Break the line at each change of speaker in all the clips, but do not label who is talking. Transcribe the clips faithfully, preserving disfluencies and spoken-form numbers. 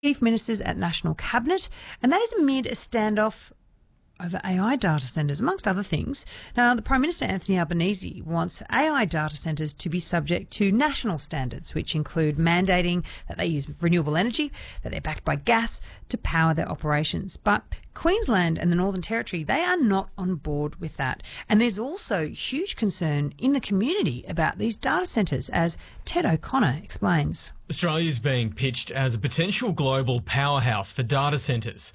Chief Ministers at National Cabinet, and that is amid a standoff over A I data centres, amongst other things. Now, the Prime Minister, Anthony Albanese, wants A I data centres to be subject to national standards, which include mandating that they use renewable energy, that they're backed by gas to power their operations. But Queensland and the Northern Territory, they are not on board with that. And there's also huge concern in the community about these data centres, as Ted O'Connor explains.
Australia is being pitched as a potential global powerhouse for data centres.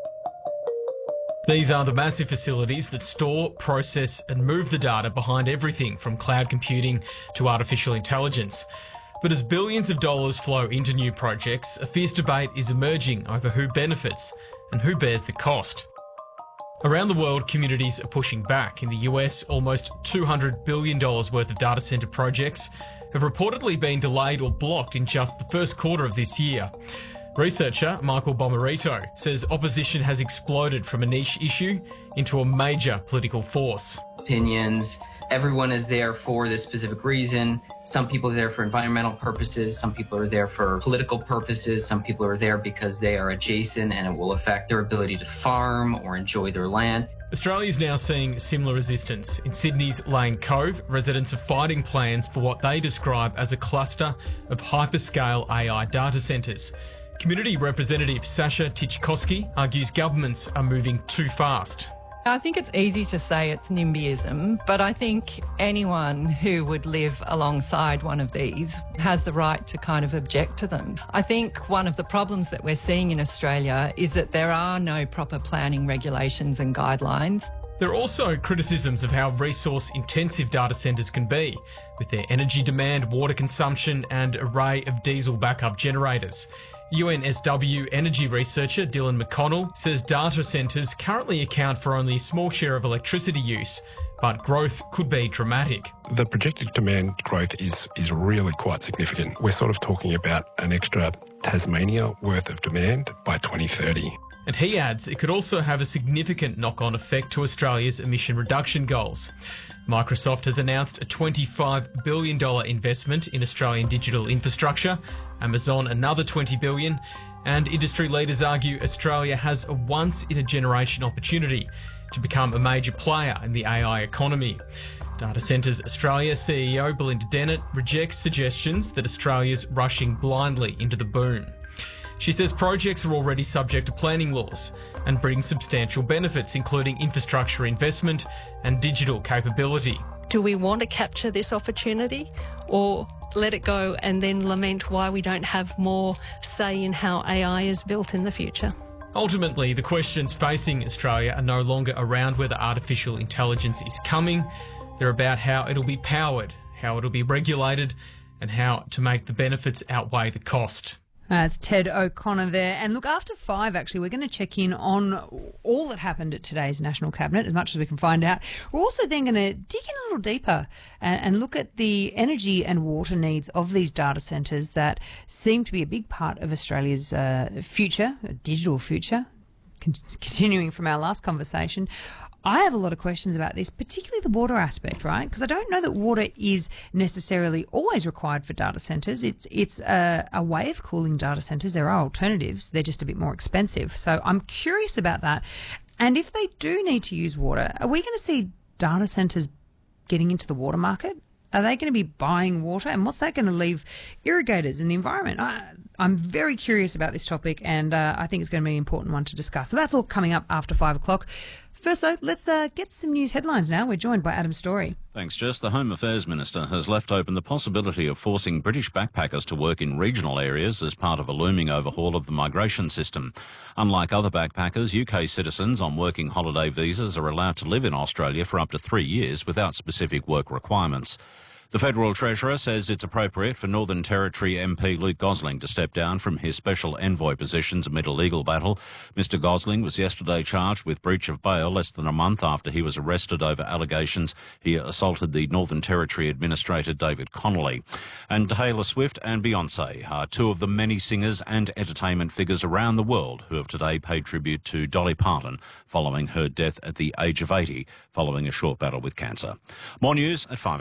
These are the massive facilities that store, process and move the data behind everything from cloud computing to artificial intelligence. But as billions of dollars flow into new projects, a fierce debate is emerging over who benefits and who bears the cost. Around the world, communities are pushing back. In the U S, almost two hundred billion dollars worth of data centre projects have reportedly been delayed or blocked in just the first quarter of this year. Researcher Michael Bomarito says opposition has exploded from a niche issue into a major political force.
Opinions. Everyone is there for this specific reason. Some people are there for environmental purposes. Some people are there for political purposes. Some people are there because they are adjacent and it will affect their ability to farm or enjoy their land.
Australia is now seeing similar resistance. In Sydney's Lane Cove, residents are fighting plans for what they describe as a cluster of hyperscale A I data centres. Community Representative Sasha Tchaikovsky argues governments are moving too fast.
I think it's easy to say it's NIMBYism, but I think anyone who would live alongside one of these has the right to kind of object to them. I think one of the problems that we're seeing in Australia is that there are no proper planning regulations and guidelines.
There are also criticisms of how resource-intensive data centres can be, with their energy demand, water consumption and array of diesel backup generators. U N S W energy researcher Dylan McConnell says data centres currently account for only a small share of electricity use, but growth could be dramatic.
The projected demand growth is, is really quite significant. We're sort of talking about an extra Tasmania worth of demand by twenty thirty.
And he adds it could also have a significant knock-on effect to Australia's emission reduction goals. Microsoft has announced a twenty-five billion dollars investment in Australian digital infrastructure, Amazon another twenty billion dollars, and industry leaders argue Australia has a once-in-a-generation opportunity to become a major player in the A I economy. Data Centres Australia C E O Belinda Dennett rejects suggestions that Australia's rushing blindly into the boom. She says projects are already subject to planning laws and bring substantial benefits, including infrastructure investment and digital capability.
Do we want to capture this opportunity or let it go and then lament why we don't have more say in how A I is built in the future?
Ultimately, the questions facing Australia are no longer around whether artificial intelligence is coming. They're about how it'll be powered, how it'll be regulated, and how to make the benefits outweigh the cost.
Uh, it's Ted O'Connor there. And look, after five, actually, we're going to check in on all that happened at today's National Cabinet, as much as we can find out. We're also then going to dig in a little deeper and, and look at the energy and water needs of these data centres that seem to be a big part of Australia's uh, future, a digital future. Con- continuing from our last conversation, I have a lot of questions about this, particularly the water aspect, right? Because I don't know that water is necessarily always required for data centres. It's it's a, a way of cooling data centres. There are alternatives. They're just a bit more expensive. So I'm curious about that. And if they do need to use water, are we going to see data centres getting into the water market? Are they going to be buying water? And what's that going to leave irrigators in the environment? I, I'm very curious about this topic, and uh, I think it's going to be an important one to discuss. So that's all coming up after five o'clock. First, though, let's uh, get some news headlines now. We're joined by Adam Story.
Thanks, Jess. The Home Affairs Minister has left open the possibility of forcing British backpackers to work in regional areas as part of a looming overhaul of the migration system. Unlike other backpackers, U K citizens on working holiday visas are allowed to live in Australia for up to three years without specific work requirements. The Federal Treasurer says it's appropriate for Northern Territory M P Luke Gosling to step down from his special envoy positions amid a legal battle. Mister Gosling was yesterday charged with breach of bail less than a month after he was arrested over allegations he assaulted the Northern Territory Administrator David Connolly. And Taylor Swift and Beyonce are two of the many singers and entertainment figures around the world who have today paid tribute to Dolly Parton following her death at the age of eighty following a short battle with cancer. More news at five o'clock.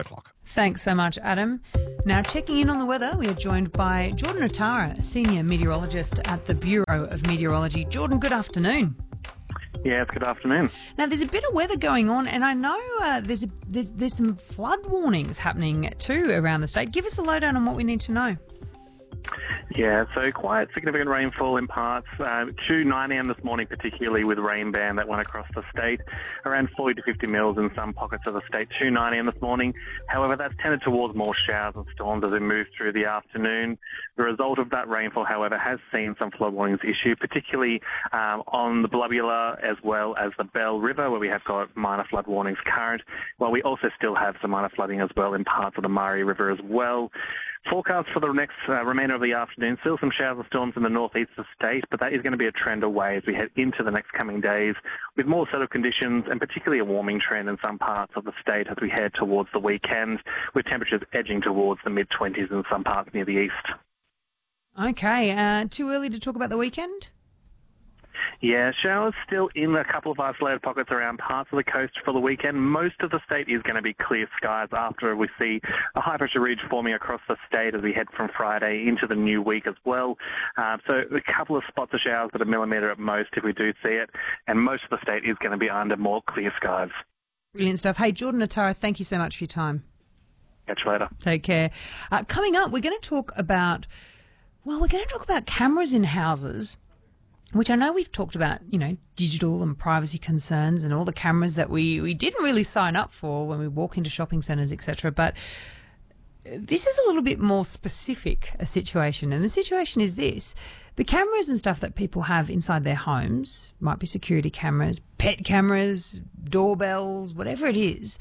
Thanks so much, Adam. Now, checking in on the weather, we are joined by Jordan Atara, Senior Meteorologist at the Bureau of Meteorology. Jordan, good afternoon.
Yes, good afternoon.
Now, there's a bit of weather going on, and I know uh, there's, a, there's there's some flood warnings happening too around the state. Give us a lowdown on what we need to know.
Yeah, so quite significant rainfall in parts. Uh, to nine a m this morning, particularly with rain band that went across the state, around forty to fifty mils in some pockets of the state to nine a m this morning. However, that's tended towards more showers and storms as we move through the afternoon. The result of that rainfall, however, has seen some flood warnings issued, particularly um, on the Blubula as well as the Bell River, where we have got minor flood warnings current, while we also still have some minor flooding as well in parts of the Murray River as well. Forecast for the next uh, remainder of the afternoon, still some showers and storms in the northeast of the state, but that is going to be a trend away as we head into the next coming days with more settled conditions and particularly a warming trend in some parts of the state as we head towards the weekend, with temperatures edging towards the mid twenties in some parts near the east.
Okay, uh, too early to talk about the weekend?
Yeah, showers still in a couple of isolated pockets around parts of the coast for the weekend. Most of the state is going to be clear skies after we see a high-pressure ridge forming across the state as we head from Friday into the new week as well. Uh, so a couple of spots of showers, but a millimetre at most if we do see it. And most of the state is going to be under more clear skies.
Brilliant stuff. Hey, Jordan Atara, thank you so much for your time.
Catch you later.
Take care. Uh, coming up, we're going to talk about, well, we're going to talk about cameras in houses, which I know we've talked about, you know, digital and privacy concerns and all the cameras that we, we didn't really sign up for when we walk into shopping centres, et cetera. But this is a little bit more specific a situation. And the situation is this. The cameras and stuff that people have inside their homes, might be security cameras, pet cameras, doorbells, whatever it is.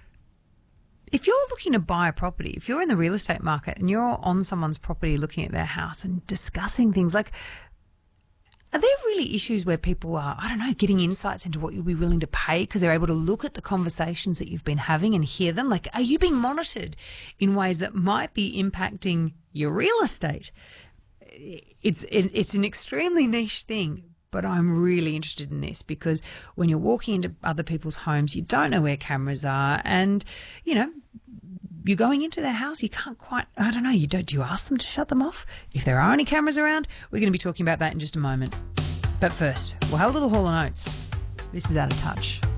If you're looking to buy a property, if you're in the real estate market and you're on someone's property looking at their house and discussing things like, are there really issues where people are, I don't know, getting insights into what you'll be willing to pay because they're able to look at the conversations that you've been having and hear them? Like, are you being monitored in ways that might be impacting your real estate? It's it, it's an extremely niche thing, but I'm really interested in this because when you're walking into other people's homes, you don't know where cameras are and, you know, you're going into their house, you can't quite, I don't know, you don't, do you ask them to shut them off? If there are any cameras around, we're going to be talking about that in just a moment. But first, we'll have a little Hall and Oates. This is Out of Touch.